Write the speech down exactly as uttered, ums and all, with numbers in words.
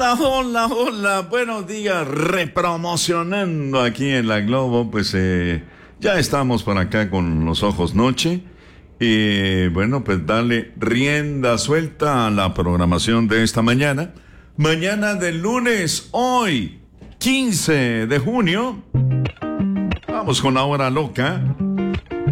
Hola, hola, hola, buenos días, repromocionando aquí en la Globo, pues eh, ya estamos por acá con los ojos noche y bueno, pues darle rienda suelta a la programación de esta mañana, mañana del lunes, hoy, quince de junio, vamos con la hora loca.